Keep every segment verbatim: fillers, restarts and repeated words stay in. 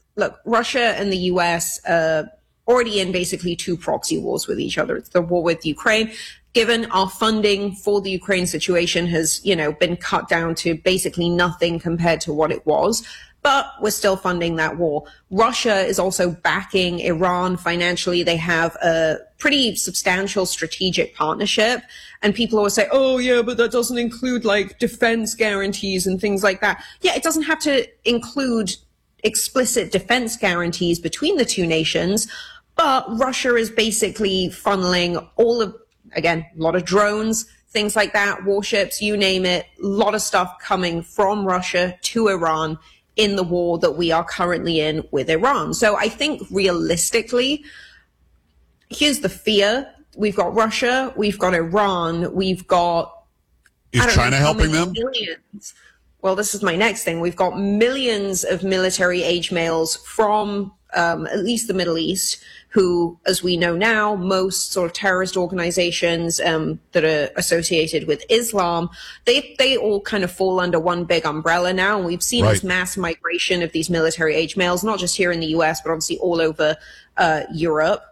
look, Russia and the U S uh, already in basically two proxy wars with each other. It's the war with Ukraine. Given our funding for the Ukraine situation has, you know, been cut down to basically nothing compared to what it was, but we're still funding that war. Russia is also backing Iran financially. They have a pretty substantial strategic partnership. And people always say, oh, yeah, but that doesn't include like defense guarantees and things like that. Yeah, it doesn't have to include explicit defense guarantees between the two nations, but Russia is basically funneling all of, again, a lot of drones, things like that, warships, you name it, a lot of stuff coming from Russia to Iran in the war that we are currently in with Iran. So I think realistically, here's the fear. We've got Russia, we've got Iran, we've got... Is China helping them? Millions. Well, this is my next thing. We've got millions of military age males from um, at least the Middle East, who, as we know now, most sort of terrorist organizations um, that are associated with Islam, they they all kind of fall under one big umbrella now. And we've seen right. this mass migration of these military age males, not just here in the U S, but obviously all over uh, Europe.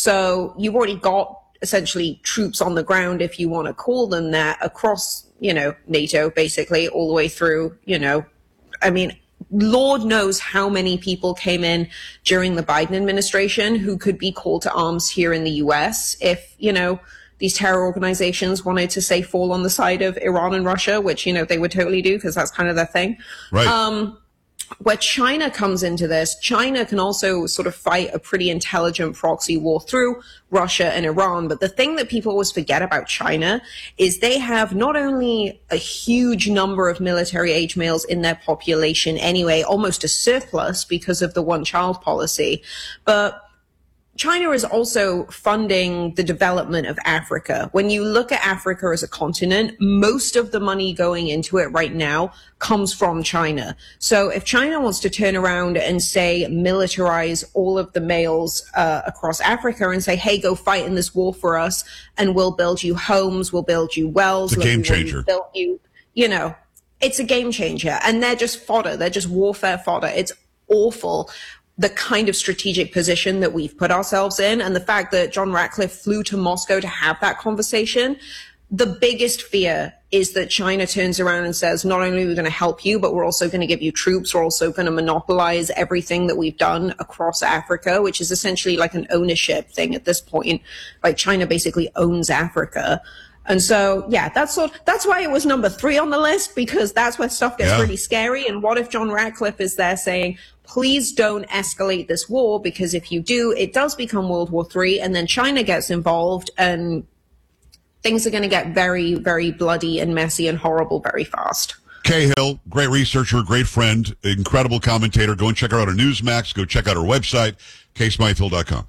So you've already got essentially troops on the ground, if you want to call them that, across, you know, NATO, basically, all the way through, you know, I mean, Lord knows how many people came in during the Biden administration who could be called to arms here in the U S if, you know, these terror organizations wanted to, say, fall on the side of Iran and Russia, which, you know, they would totally do because that's kind of their thing. Right. Um, where China comes into this, China can also sort of fight a pretty intelligent proxy war through Russia and Iran. But the thing that people always forget about China is they have not only a huge number of military age males in their population anyway, almost a surplus because of the one-child policy, but China is also funding the development of Africa. When you look at Africa as a continent, most of the money going into it right now comes from China. So if China wants to turn around and say militarize all of the males uh, across Africa and say, hey, go fight in this war for us and we'll build you homes, we'll build you wells. It's a game changer. Build you, you know, it's a game changer. And they're just fodder. They're just warfare fodder. It's awful, the kind of strategic position that we've put ourselves in, and the fact that John Ratcliffe flew to Moscow to have that conversation. The biggest fear is that China turns around and says, not only are we going to help you, but we're also going to give you troops. We're also going to monopolize everything that we've done across Africa, which is essentially like an ownership thing at this point. Like China basically owns Africa. And so, yeah, that's sort, that's why it was number three on the list, because that's where stuff gets yeah. really scary. And what if John Ratcliffe is there saying, please don't escalate this war, because if you do, it does become World War Three, and then China gets involved, and things are going to get very, very bloody and messy and horrible very fast. Cahill, great researcher, great friend, incredible commentator. Go and check her out on Newsmax. Go check out her website, kay smytheville dot com.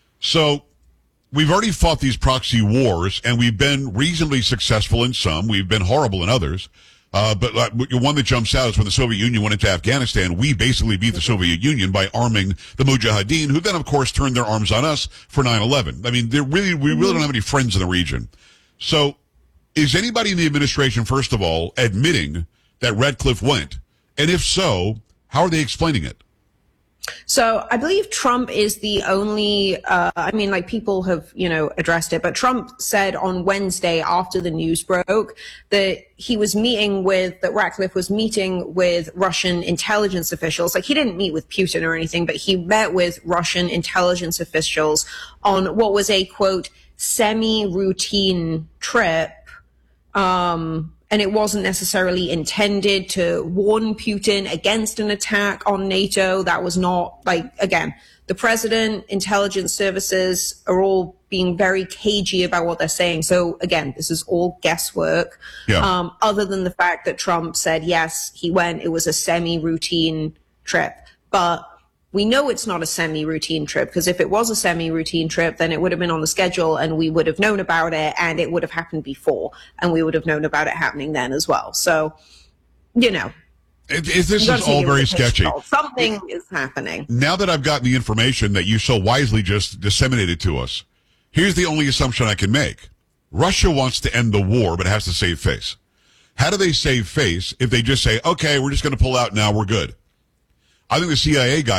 So we've already fought these proxy wars, and we've been reasonably successful in some. We've been horrible in others. Uh, but uh, one that jumps out is when the Soviet Union went into Afghanistan, we basically beat the Soviet Union by arming the Mujahideen, who then, of course, turned their arms on us for nine eleven. I mean, they're really, we really don't have any friends in the region. So is anybody in the administration, first of all, admitting that Ratcliffe went? And if so, how are they explaining it? So I believe Trump is the only, uh, I mean, like people have, you know, addressed it, but Trump said on Wednesday after the news broke that he was meeting with, that Ratcliffe was meeting with Russian intelligence officials. Like he didn't meet with Putin or anything, but he met with Russian intelligence officials on what was a, quote, semi-routine trip. Um, And it wasn't necessarily intended to warn Putin against an attack on NATO. That was not, like, again, the president, intelligence services are all being very cagey about what they're saying. So, again, this is all guesswork. Yeah. Um, other than the fact that Trump said, yes, he went, it was a semi-routine trip. But we know it's not a semi-routine trip, because if it was a semi-routine trip, then it would have been on the schedule and we would have known about it, and it would have happened before, and we would have known about it happening then as well. So, you know. It, it, this is all very sketchy. Something is happening. Now that I've gotten the information that you so wisely just disseminated to us, here's the only assumption I can make. Russia wants to end the war, but has to save face. How do they save face if they just say, okay, we're just going to pull out now, we're good? I think the C I A guy